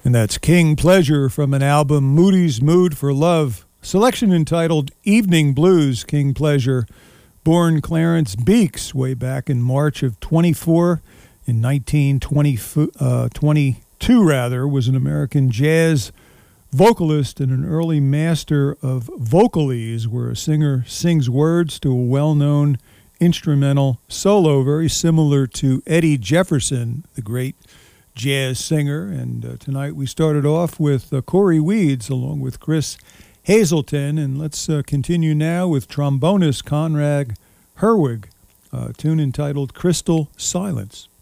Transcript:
And that's King Pleasure from an album, Moody's Mood for Love. Selection entitled Evening Blues, King Pleasure. Born Clarence Beeks way back in March of 24, in 1922 was an American jazz vocalist and an early master of vocalese, where a singer sings words to a well-known instrumental solo, very similar to Eddie Jefferson, the great jazz singer. And tonight we started off with Corey Weeds along with Chris Hazelton, and let's continue now with trombonist Conrad Herwig, a tune entitled Crystal Silence.